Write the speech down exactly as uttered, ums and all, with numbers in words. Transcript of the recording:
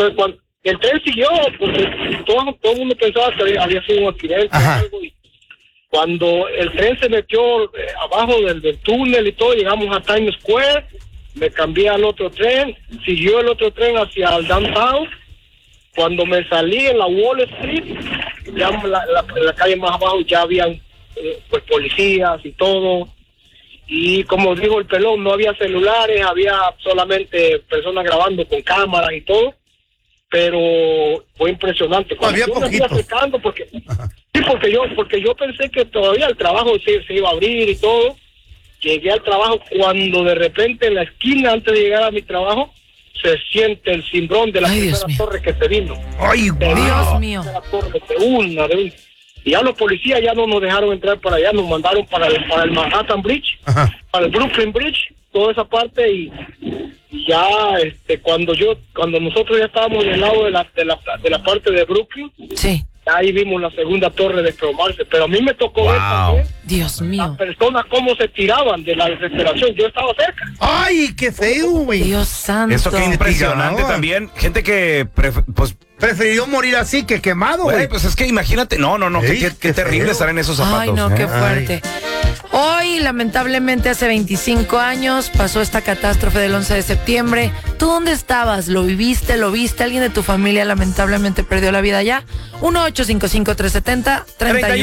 Entonces, cuando el tren siguió, porque todo, todo el mundo pensaba que había, había sido un accidente o algo, y cuando el tren se metió eh, abajo del, del túnel y todo, llegamos a Times Square, me cambié al otro tren, siguió el otro tren hacia el downtown. Cuando me salí en la Wall Street, ya la, la, la calle más abajo ya habían eh, pues policías y todo. Y como dijo el pelón, no había celulares, había solamente personas grabando con cámaras y todo. Pero fue impresionante. Cuando había yo me fui poquitos. acercando, porque sí, porque yo, porque yo pensé que todavía el trabajo se, se iba a abrir y todo. Llegué al trabajo cuando de repente en la esquina, antes de llegar a mi trabajo, se siente el cimbrón de la Ay, primera torre que se vino. ¡Ay, De Dios mío! la torre, de una, de una. Y ya los policías ya no nos dejaron entrar para allá, nos mandaron para el, para el Manhattan Bridge, Ajá. para el Brooklyn Bridge, toda esa parte, y, y ya este cuando yo cuando nosotros ya estábamos del lado de la de la, de la parte de Brooklyn, Sí. ahí vimos la segunda torre desplomarse, pero a mí me tocó Wow. ver también Dios las mío. personas cómo se tiraban de la desesperación. Yo estaba cerca. ¡Ay, qué feo, güey! Dios santo. Eso qué impresionante Tiraban. también. Gente que, pref- pues, Prefirió morir así que quemado, güey, güey. pues es que imagínate, no, no, no, Ey, qué, qué- qué qué terrible feo. estar en esos zapatos. Ay, no, qué ¿eh? fuerte. Hoy, lamentablemente, hace veinticinco años, pasó esta catástrofe del once de septiembre. ¿Tú dónde estabas? ¿Lo viviste? ¿Lo viste? ¿Alguien de tu familia lamentablemente perdió la vida allá? uno ocho cinco cinco, tres siete cero, tres uno